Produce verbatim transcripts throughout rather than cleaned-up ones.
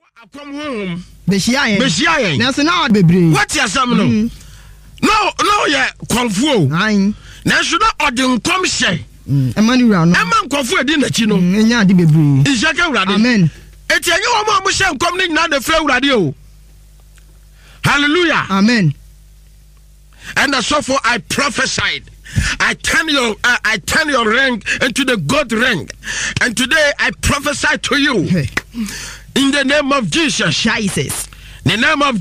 I come home. Beshiaye. Beshiaye. Now so now bebre. What you say no? No, no yeah, konfu. Ayin. Na should not order come share. Emani ura no. Eman konfu edi na chi no. Enya ade bebre. Ishaka urade. Amen. Eti enye wo mo mo share kom ni na de fra urade o. Hallelujah. Amen. And so for I prophesied. I turn your uh, I turn your ring into the God ring. And today I prophesy to you. Hey. In the name of Jesus. Jesus. The name of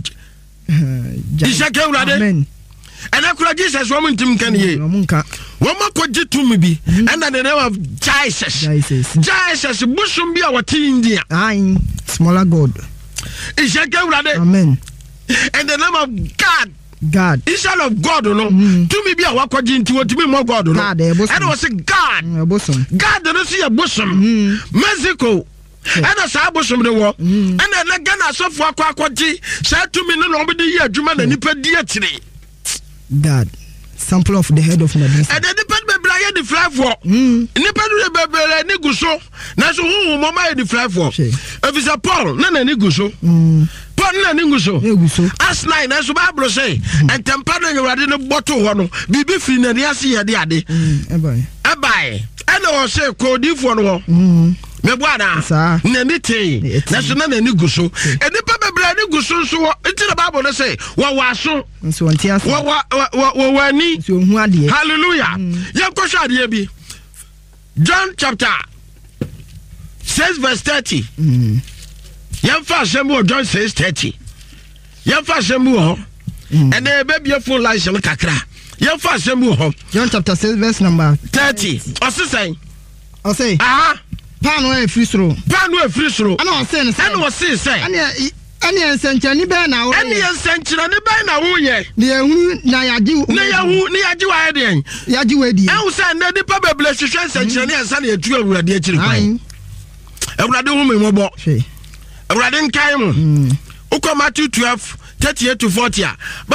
Ishaka urade. Amen. And I could Jesus woman Tim can ye. Womanka. Woman could get to me be. And in the name of Jesus. Jesus. Jesus Bushum be our tea India. Aye. Smaller God. Ishaka urade. Amen. And the name of God. God. Instead of God, no. To me be a walk into what to be more God, no. God, and I was a God. God, don't see a bosom. Mexico. And I saw bosom the war. And then again, I saw for Quaquati. Said to me, no, nobody here, Juman and Nipper dear today. God. Sample of the head of Nadine. And then the pen be Brian the fly for. Nipper the baby, Niguso. Now, so who mama the fly for? If it's a Paul, none of Niguso. Paul Niguso. As nine, as Bible say, and Tampana, you are in a bottle one. Bibi Fin and Yassi at the Addy. Abai. And I was say, Cody for one. Mebuana, Nanite, National Niguso. And the Papa Brand Niguso, so it's the Bible say, what was so? So, what need? Hallelujah. Yakosha Yebi. John chapter six, verse thirty. Young fast semble John says thirty. Young fast semble and then baby your full license kakra. Young fast semble John chapter six, verse number thirty. What's the saying? I'll say, ah, Pan free throw. Pan free throw. I know, saying, I know, say, say, any century bear now, any century bear now, yeah. The who Nayadu, Nayahu, Niaju, Adian, Yajuedi. I was saying that the Papa bless you, century and Sunny, a two of the children. I would do me more. I didn't come. Uko Matthew twelve, thirty-eight to forty.